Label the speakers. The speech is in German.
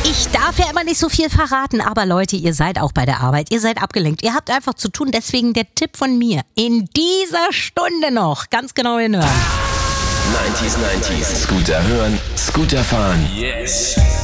Speaker 1: Ich darf ja immer nicht so viel verraten, aber Leute, ihr seid auch bei der Arbeit, ihr seid abgelenkt, ihr habt einfach zu tun, deswegen der Tipp von mir, in dieser Stunde noch ganz genau hinhören.
Speaker 2: 90s. Scooter hören, Scooter fahren.
Speaker 3: Yes.